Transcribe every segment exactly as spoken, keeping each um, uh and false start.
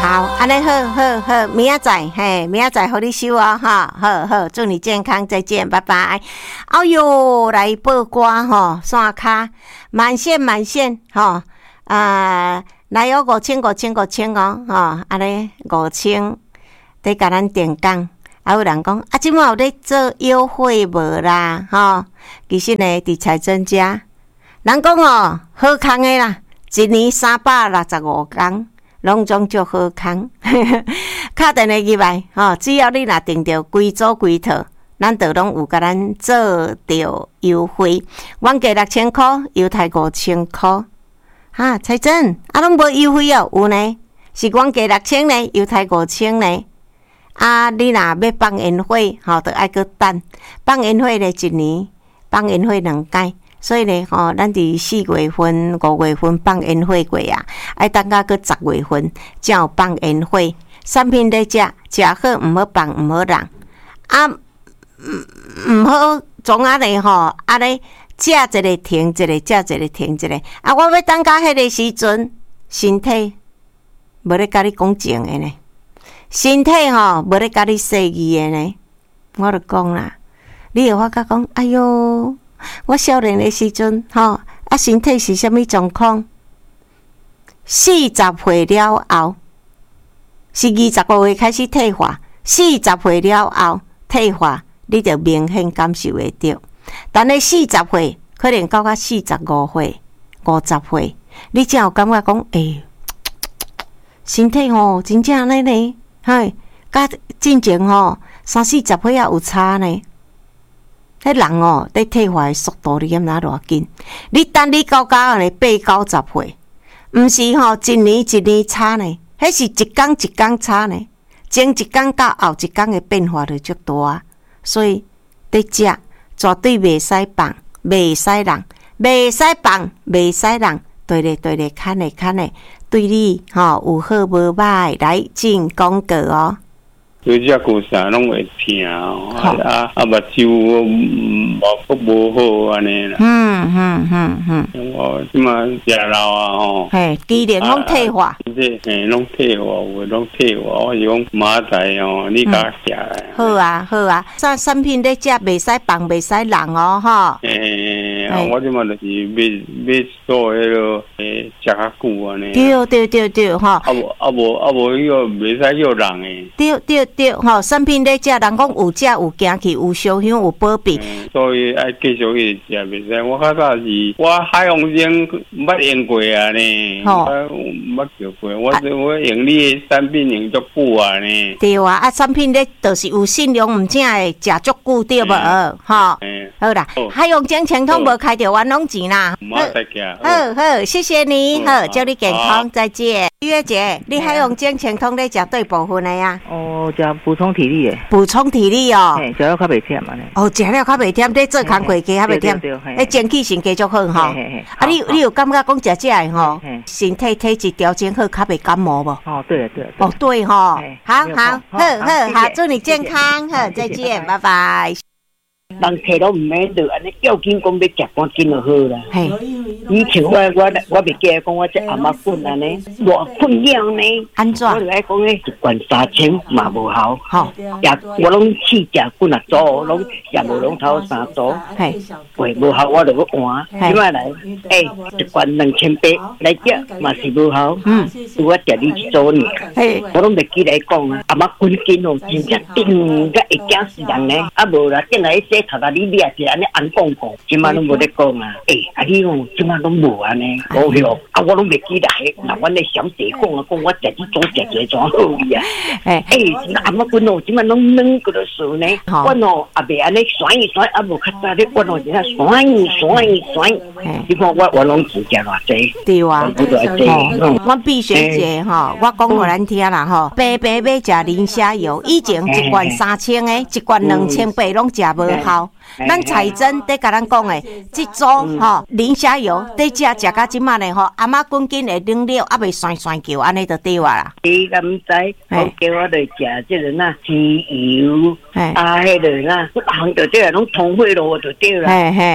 好，安尼好好好，明仔载嘿，明仔载互你收哦哈，好好，祝你健康，再见，拜拜。哎哟，来报歌吼，线卡满线满线吼，啊，来有五千五千五千哦，吼，安尼五千，得甲咱电工。啊，有人讲啊，即满有咧做优惠无啦，吼，其实呢，伫财政家，人讲哦，好康的啦，一年三百六十五工。拢总足好康，敲电话入来吼，只要你若订着规组规套，咱就拢有甲咱做着优惠，原价六千块，优待五千块。哈，彩珍啊，拢无优惠哦，有呢，是原价六千呢，优待五千呢。啊，你若要放烟火，吼，就爱搁等，放烟火咧一年，放烟火两届。所以呢，吼、哦，咱伫四月份、五月份放烟火过啊，爱等到个十月份才有放烟火。产品在食，食好毋好放，毋好让啊，毋好总啊咧吼，啊咧食一个停一个，食一个停一个。啊，我要等到迄个时阵，身體无咧甲你講情的呢，身體吼無咧甲你說義的呢，我就講啦，你會發覺講，哎喲。我少年的時陣，吼啊，身體是啥物狀況？四十歲了後，是二十個月開始退化，四十歲了後退化，你就明顯感受會到。但係四十歲可能到到四十五歲、五十歲，你才有感覺講，誒、欸，身體吼真正安尼呢，嘿，甲之前吼三四十歲也有差呢。迄人哦，在退化的速度你敢哪偌緊？你等你到到安尼八九十歲，毋是吼、哦、一年一年差呢，迄是一工一工差呢。前一工到後一工的變化就足大，所以在食絕對袂使放，袂使人，袂使放，袂使人，對咧對咧，看咧看咧，對你吼、哦、有好無歹，來進廣告哦。 有只句啥拢会听哦，啊啊目睭目不无好安尼啦。嗯嗯嗯嗯。我即马食老啊吼。 嘿，机能拢退化。 这嘿拢退化，有拢退化。我是讲马仔哦，你甲食来。 好啊好啊，啥产品咧食袂使放袂使人哦吼。 嘿，啊我即马就是要要做迄个诶食较久安尼。 对对对对吼。 啊无啊无啊无迄个袂使叫人诶。 对对。对吼，产品咧食，人讲有食有行去，有烧香有保庇、 嗯，所以爱继续去食，袂使。我较早是，我海洋经捌用过啊呢，我捌叫过，我我用你的产品用足久啊呢。 对啊，啊产品咧就是有信用，毋正会食足久对无？吼、嗯，好啦，海洋经清通无开着冤枉钱啦。 好， 好好，謝謝你，好，祝你健康，再見。月姐，你海洋經清通咧食對部分的呀？ 哦，食補充體力的。 補充體力哦。 嘿，食了較袂忝嘛呢。 哦，食了較袂忝，你做工過加較袂忝，誒，精氣神繼續好吼。啊，你你有感覺講食這個吼，身體體質調整好，較袂感冒無？ 哦，對了對了。 哦，對吼。好好，好好好，祝你健康，好，再見，拜拜。 人摕都毋免着安尼，要緊講要食趕緊就好啦。以前我我我袂記講我只阿媽滾安尼，偌困擾呢。 安怎？ 我就愛講誒，一罐三千嘛無效。 吼， 也我攏試食滾啊組，攏食無攏頭三組。係，喂無效我就去換。即擺來，誒一罐兩千八來食嘛是無效。嗯，我食你一組呢。係，我攏袂記來講啊，阿媽滾緊哦，真正頂甲會驚死人呢。啊無啦，進來說。頭頭你你也是安尼按講講，即馬攏無咧講啊！誒，啊你講即馬攏無安尼，好喲！啊我攏袂記來，那阮咧小姐講啊，講我食這種食這種好伊啊！誒誒，阿媽講哦，即馬攏軟個著數呢，我哦也袂安尼酸一酸，啊無較早咧，我哦真係酸酸酸。你看我我攏只食偌濟， 對啊，哦，我必須者吼，我講互咱聽啦吼，白白要食磷蝦油，以前一罐三千個，一罐兩千八攏食無效。咱財政在甲咱講誒，即組吼磷蝦油在食食到即馬呢吼，阿媽滾緊會冷了，啊袂酸酸叫，安尼就對啊啦。 你敢知？我叫我哋食即個呐豬油，啊，迄個呐，行到即個攏通血路就對啦。嘿嘿。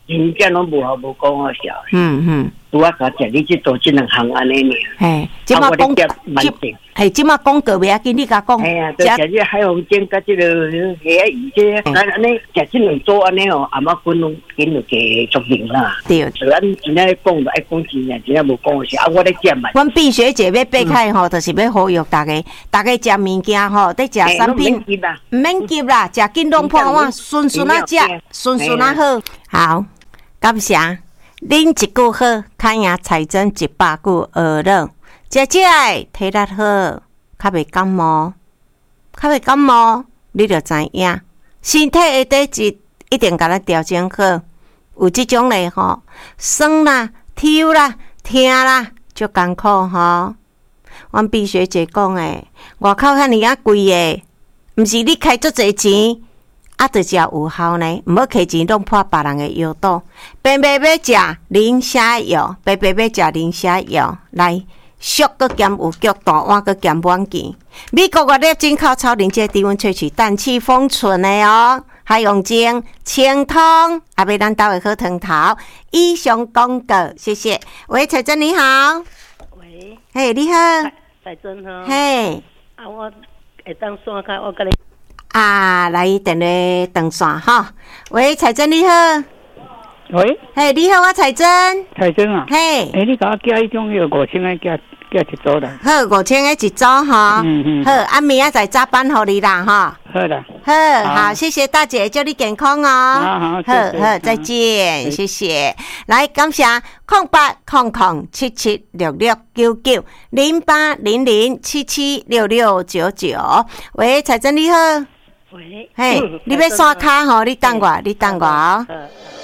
真正拢无好无讲好笑。 嗯嗯， 拄啊，甲食你即做即两项安尼尔。 嘿，即马讲即，嘿，即马讲个袂要紧，你甲讲。 哎呀，食即海虹煎甲即个虾鱼这，安尼食即两组安尼哦，阿妈滚拢紧就加足灵啦。对，所以咱真正讲就爱讲真正，真正无讲好笑。啊，我咧食嘛。阮碧雪姐要爬开吼，就是要呼吁大家，大家食物件吼，得食产品，唔免急啦，食紧拢破碗，顺顺啊食，顺顺啊好。好，感谢。恁一句好，看赢财政一百句学冷。食食诶，体力好，较袂感冒，较袂感冒，你着知影。身体的底质一定甲咱调整好。有即种嘞吼，酸啦、抽啦、疼啦，足艰苦吼。阮碧雪姐讲诶，外口遐尼啊贵诶，毋是你开足侪钱。啊，就食有效呢，毋好摕钱弄破别人的药肚。白白要食磷虾药，白白要食磷虾药，来俗搁兼有脚大碗搁兼软件。美国外粒进口超临界低温萃取氮气封存的哦，海用精、清通，啊，买咱兜的好汤头。以上广告，谢谢。喂，彩珍你好。 喂。 嘿，你好。 彩珍好。 嘿。 啊，我会当线开，我甲你。 啊，来电话断线哈。喂，彩珍你好。 喂， 嘿，你好，我彩珍。 彩珍啊。 嘿。 诶，你甲我寄迄种迄五千个寄寄一组啦。 好，五千个一组哈。嗯嗯。好，啊，明仔载早班互你啦哈。 好啦。 好，好，谢谢大姐，祝你健康哦。 好好， 好好，再见，谢谢。来，感谢空八空空七七六六九九零八零零七七六六九九。喂，彩珍你好。 喂， 嘿，你要刷卡吼？你等我，你等我哦。